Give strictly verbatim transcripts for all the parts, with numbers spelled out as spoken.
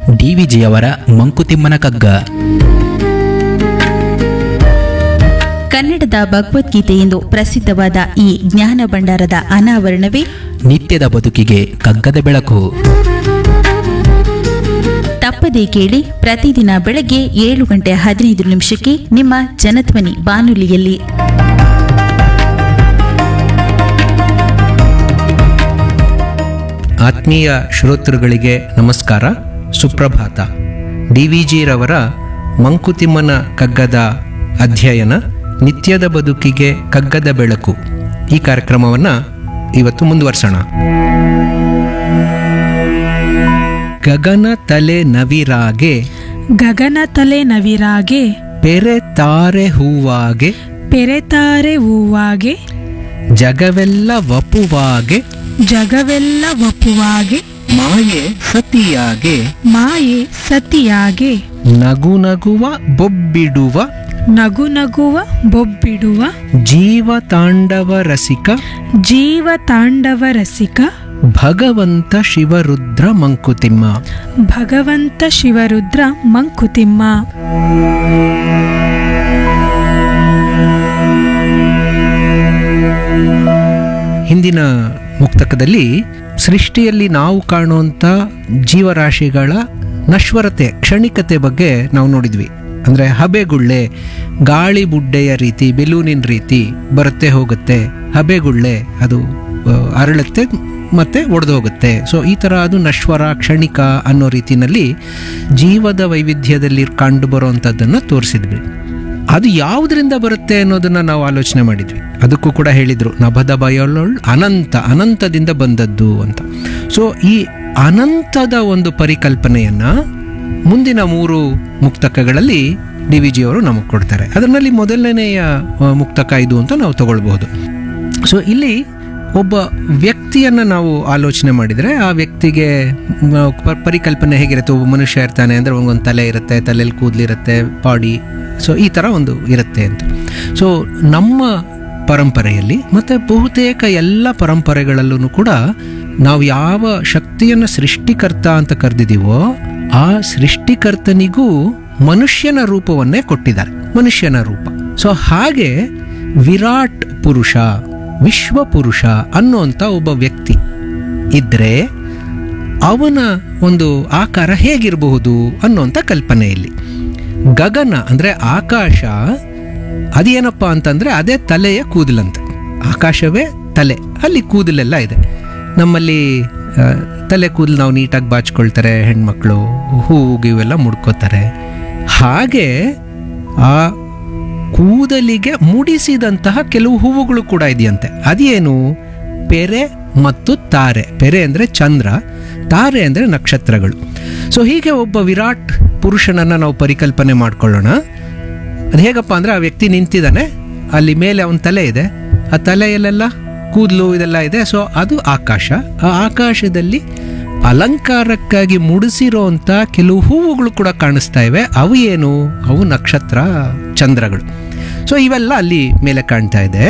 ಡಿವಿಜಿಯವರ ಮಂಕುತಿಮ್ಮನ ಕಗ್ಗ. ಕನ್ನಡದ ಭಗವದ್ಗೀತೆ ಎಂದು ಪ್ರಸಿದ್ಧವಾದ ಈ ಜ್ಞಾನ ಭಂಡಾರದ ಅನಾವರಣವೇ ನಿತ್ಯದ ಬದುಕಿಗೆ ಕಗ್ಗದ ಬೆಳಕು. ತಪ್ಪದೇ ಕೇಳಿ ಪ್ರತಿದಿನ ಬೆಳಗ್ಗೆ ಏಳು ಗಂಟೆ ಹದಿನೈದು ನಿಮಿಷಕ್ಕೆ ನಿಮ್ಮ ಜನಧ್ವನಿ ಬಾನುಲಿಯಲ್ಲಿ. ಆತ್ಮೀಯ ಶ್ರೋತೃಗಳಿಗೆ ನಮಸ್ಕಾರ, ಸುಪ್ರಭಾತ. ಡಿ ವಿ ಜಿರವರ ಮಂಕುತಿಮ್ಮನ ಕಗ್ಗದ ಅಧ್ಯಯನ ನಿತ್ಯದ ಬದುಕಿಗೆ ಕಗ್ಗದ ಬೆಳಕು ಈ ಕಾರ್ಯಕ್ರಮವನ್ನು ಇವತ್ತು ಮುಂದುವರ್ಸೋಣ. ಗಗನ ತಲೆ ನವಿರಾಗೆ ಗಗನ ತಲೆ ನವಿರಾಗೆ ಪೆರೆ ತಾರೆ ಹೂವಾಗೆ ಪೆರೆತಾರೆ ಹೂವಾಗೆ ಜಗವೆಲ್ಲ ವಪುವಾಗೆ ಜಗವೆಲ್ಲ ವಪುವಾಗೆ ಮಾಯೆ ಸತಿಯಾಗೆ ಮಾಯೆ ಸತಿಯಾಗೆ ನಗು ನಗುವ ಬೊಬ್ಬಿಡುವ ನಗು ನಗುವ ಬೊಬ್ಬಿಡುವ ಜೀವ ತಾಂಡವ ರಸಿಕ ಜೀವ ತಾಂಡವ ರಸಿಕ ಭಗವಂತ ಶಿವರುದ್ರ ಮಂಕುತಿಮ್ಮ. ಭಗವಂತ ಶಿವರುದ್ರ ಮಂಕುತಿಮ್ಮ. ಹಿಂದಿನ ಮುಕ್ತಕದಲ್ಲಿ ಸೃಷ್ಟಿಯಲ್ಲಿ ನಾವು ಕಾಣುವಂಥ ಜೀವರಾಶಿಗಳ ನಶ್ವರತೆ, ಕ್ಷಣಿಕತೆ ಬಗ್ಗೆ ನಾವು ನೋಡಿದ್ವಿ. ಅಂದರೆ ಹಬೆಗುಳ್ಳೆ ಗಾಳಿ ಬುಡ್ಡೆಯ ರೀತಿ, ಬೆಲೂನಿನ ರೀತಿ ಬರುತ್ತೆ ಹೋಗುತ್ತೆ. ಹಬೆಗುಳ್ಳೆ ಅದು ಅರಳುತ್ತೆ ಮತ್ತೆ ಒಡೆದು ಹೋಗುತ್ತೆ. ಸೊ ಈ ಥರ ಅದು ನಶ್ವರ, ಕ್ಷಣಿಕ ಅನ್ನೋ ರೀತಿಯಲ್ಲಿ ಜೀವದ ವೈವಿಧ್ಯದಲ್ಲಿ ಕಂಡು ಬರುವಂಥದ್ದನ್ನು ತೋರಿಸಿದ್ವಿ. ಅದು ಯಾವುದರಿಂದ ಬರುತ್ತೆ ಅನ್ನೋದನ್ನು ನಾವು ಆಲೋಚನೆ ಮಾಡಿದ್ವಿ. ಅದಕ್ಕೂ ಕೂಡ ಹೇಳಿದರು, ನಭದ ಬಯಲೊಳ್ ಅನಂತ, ಅನಂತದಿಂದ ಬಂದದ್ದು ಅಂತ. ಸೊ ಈ ಅನಂತದ ಒಂದು ಪರಿಕಲ್ಪನೆಯನ್ನು ಮುಂದಿನ ಮೂರು ಮುಕ್ತಕಗಳಲ್ಲಿ ಡಿ ವಿ ಜಿಯವರು ನಮಗೆ ಕೊಡ್ತಾರೆ. ಅದರಲ್ಲಿ ಮೊದಲನೆಯ ಮುಕ್ತಕ ಇದು ಅಂತ ನಾವು ತಗೊಳ್ಬಹುದು. ಸೊ ಇಲ್ಲಿ ಒಬ್ಬ ವ್ಯಕ್ತಿಯನ್ನು ನಾವು ಆಲೋಚನೆ ಮಾಡಿದರೆ ಆ ವ್ಯಕ್ತಿಗೆ ಪರಿಕಲ್ಪನೆ ಹೇಗಿರುತ್ತೆ? ಒಬ್ಬ ಮನುಷ್ಯ ಇರ್ತಾನೆ ಅಂದರೆ ಒಂದೊಂದು ತಲೆ ಇರುತ್ತೆ, ತಲೆಯಲ್ಲಿ ಕೂದಲಿರುತ್ತೆ, ಬಾಡಿ, ಸೊ ಈ ಥರ ಒಂದು ಇರುತ್ತೆ ಅಂತ. ಸೊ ನಮ್ಮ ಪರಂಪರೆಯಲ್ಲಿ ಮತ್ತು ಬಹುತೇಕ ಎಲ್ಲ ಪರಂಪರೆಗಳಲ್ಲೂ ಕೂಡ ನಾವು ಯಾವ ಶಕ್ತಿಯನ್ನು ಸೃಷ್ಟಿಕರ್ತ ಅಂತ ಕರೆದಿದ್ದೀವೋ ಆ ಸೃಷ್ಟಿಕರ್ತನಿಗೂ ಮನುಷ್ಯನ ರೂಪವನ್ನೇ ಕೊಟ್ಟಿದ್ದಾರೆ, ಮನುಷ್ಯನ ರೂಪ. ಸೊ ಹಾಗೆ ವಿರಾಟ್ ಪುರುಷ, ವಿಶ್ವ ಪುರುಷ ಅನ್ನುವಂಥ ಒಬ್ಬ ವ್ಯಕ್ತಿ ಇದ್ದರೆ ಅವನ ಒಂದು ಆಕಾರ ಹೇಗಿರಬಹುದು ಅನ್ನುವಂಥ ಕಲ್ಪನೆಯಲ್ಲಿ ಗಗನ ಅಂದರೆ ಆಕಾಶ, ಅದೇನಪ್ಪ ಅಂತಂದರೆ ಅದೇ ತಲೆಯ ಕೂದಲಂತೆ. ಆಕಾಶವೇ ತಲೆ, ಅಲ್ಲಿ ಕೂದಲೆಲ್ಲ ಇದೆ. ನಮ್ಮಲ್ಲಿ ತಲೆ ಕೂದಲು ನಾವು ನೀಟಾಗಿ ಬಾಚ್ಕೊಳ್ತಾರೆ ಹೆಣ್ಮಕ್ಳು, ಹೂವು ಇವೆಲ್ಲ ಮುಡ್ಕೋತಾರೆ. ಹಾಗೆ ಆ ಕೂದಲಿಗೆ ಮುಡಿಸಿದಂತಹ ಕೆಲವು ಹೂವುಗಳು ಕೂಡ ಇದೆಯಂತೆ. ಅದೇನು? ಪೆರೆ ಮತ್ತು ತಾರೆ. ಪೆರೆ ಅಂದರೆ ಚಂದ್ರ, ತಾರೆ ಅಂದರೆ ನಕ್ಷತ್ರಗಳು. ಸೊ ಹೀಗೆ ಒಬ್ಬ ವಿರಾಟ್ ಪುರುಷನನ್ನು ನಾವು ಪರಿಕಲ್ಪನೆ ಮಾಡ್ಕೊಳ್ಳೋಣ. ಅದು ಹೇಗಪ್ಪ ಅಂದರೆ ಆ ವ್ಯಕ್ತಿ ನಿಂತಿದ್ದಾನೆ, ಅಲ್ಲಿ ಮೇಲೆ ಅವನ ತಲೆ ಇದೆ, ಆ ತಲೆಯಲ್ಲೆಲ್ಲ ಕೂದಲು ಇದೆಲ್ಲ ಇದೆ. ಸೊ ಅದು ಆಕಾಶ. ಆ ಆಕಾಶದಲ್ಲಿ ಅಲಂಕಾರಕ್ಕಾಗಿ ಮುಡಿಸಿರೋಂಥ ಕೆಲವು ಹೂವುಗಳು ಕೂಡ ಕಾಣಿಸ್ತಾ ಇವೆ. ಅವು ಏನು? ಅವು ನಕ್ಷತ್ರ, ಚಂದ್ರಗಳು. ಸೊ ಇವೆಲ್ಲ ಅಲ್ಲಿ ಮೇಲೆ ಕಾಣ್ತಾ ಇದೆ.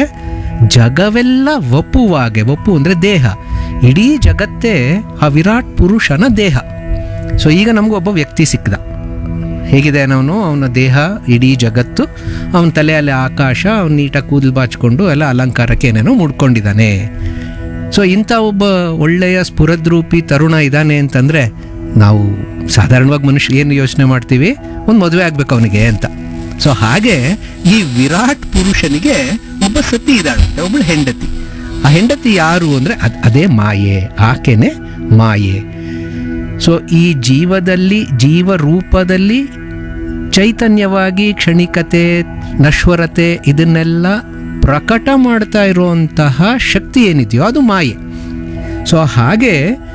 ಜಗವೆಲ್ಲ ವಪುವಾಗೆ, ವಪು ಅಂದರೆ ದೇಹ, ಇಡೀ ಜಗತ್ತೇ ಆ ವಿರಾಟ್ ಪುರುಷನ ದೇಹ. ಸೊ ಈಗ ನಮಗೂ ಒಬ್ಬ ವ್ಯಕ್ತಿ ಸಿಕ್ಕಿದ. ಹೇಗಿದೆ ಅವನು? ಅವನ ದೇಹ, ಇಡೀ ಜಗತ್ತು, ಅವನ ತಲೆಯಲ್ಲಿ ಆಕಾಶ, ಅವ್ನು ನೀಟಾಗಿ ಕೂದಲು ಬಾಚಿಕೊಂಡು ಎಲ್ಲ ಅಲಂಕಾರಕ್ಕೆ ಏನೇನೋ ಮುಡ್ಕೊಂಡಿದ್ದಾನೆ. ಸೊ ಇಂಥ ಒಬ್ಬ ಒಳ್ಳೆಯ ಸ್ಫುರದ್ರೂಪಿ ತರುಣ ಇದ್ದಾನೆ ಅಂತಂದರೆ ನಾವು ಸಾಧಾರಣವಾಗಿ ಮನುಷ್ಯ ಏನು ಯೋಚನೆ ಮಾಡ್ತೀವಿ? ಒಂದು ಮದುವೆ ಆಗಬೇಕು ಅವನಿಗೆ ಅಂತ. ಸೊ ಹಾಗೆ ಈ ವಿರಾಟ್ ಪುರುಷನಿಗೆ ಒಬ್ಬ ಸತಿ ಇದ್ದಾಳೆ, ಒಬ್ಬಳು ಹೆಂಡತಿ. ಆ ಹೆಂಡತಿ ಯಾರು ಅಂದರೆ ಅದು ಅದೇ ಮಾಯೆ, ಆಕೆನೇ ಮಾಯೆ. ಸೊ ಈ ಜೀವದಲ್ಲಿ, ಜೀವ ರೂಪದಲ್ಲಿ ಚೈತನ್ಯವಾಗಿ ಕ್ಷಣಿಕತೆ, ನಶ್ವರತೆ ಇದನ್ನೆಲ್ಲ ಪ್ರಕಟ ಮಾಡ್ತಾ ಇರುವಂತಹ ಶಕ್ತಿ ಏನಿದೆಯೋ ಅದು ಮಾಯೆ. ಸೊ ಹಾಗೆ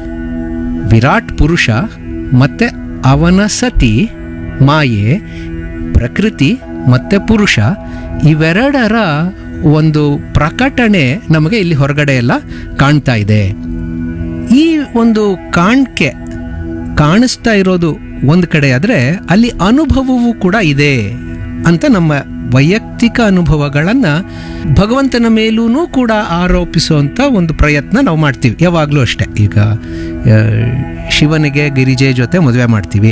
ವಿರಾಟ್ ಪುರುಷ ಮತ್ತು ಅವನ ಸತಿ ಮಾಯೆ, ಪ್ರಕೃತಿ ಮತ್ತು ಪುರುಷ ಇವೆರಡರ ಒಂದು ಪ್ರಕಟಣೆ ನಮಗೆ ಇಲ್ಲಿ ಹೊರಗಡೆ ಎಲ್ಲ ಕಾಣ್ತಾ ಇದೆ. ಈ ಒಂದು ಕಾಣ್ಕೆ ಕಾಣಿಸ್ತಾ ಇರೋದು ಒಂದು ಕಡೆ ಆದರೆ ಅಲ್ಲಿ ಅನುಭವವೂ ಕೂಡ ಇದೆ ಅಂತ ನಮ್ಮ ವೈಯಕ್ತಿಕ ಅನುಭವಗಳನ್ನು ಭಗವಂತನ ಮೇಲೂ ಕೂಡ ಆರೋಪಿಸುವಂಥ ಒಂದು ಪ್ರಯತ್ನ ನಾವು ಮಾಡ್ತೀವಿ ಯಾವಾಗಲೂ ಅಷ್ಟೇ. ಈಗ ಶಿವನಿಗೆ ಗಿರಿಜೆ ಜೊತೆ ಮದುವೆ ಮಾಡ್ತೀವಿ,